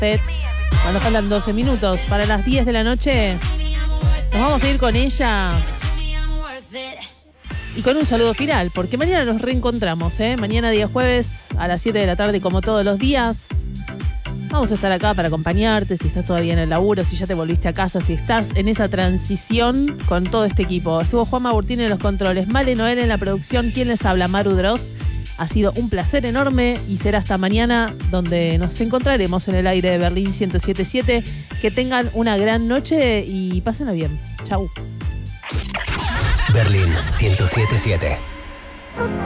Pets. Cuando faltan 12 minutos para las 10 de la noche, nos vamos a ir con ella y con un saludo final, porque mañana nos reencontramos, Mañana día jueves a las 7 de la tarde, como todos los días. Vamos a estar acá para acompañarte, si estás todavía en el laburo, si ya te volviste a casa, si estás en esa transición con todo este equipo. Estuvo Juanma Burtini en los controles, Male Noel en la producción, ¿quién les habla? Maru Drost. Ha sido un placer enorme y será hasta mañana donde nos encontraremos en el aire de Berlín 107.7. Que tengan una gran noche y pásenla bien. Chau. Berlín 107.7.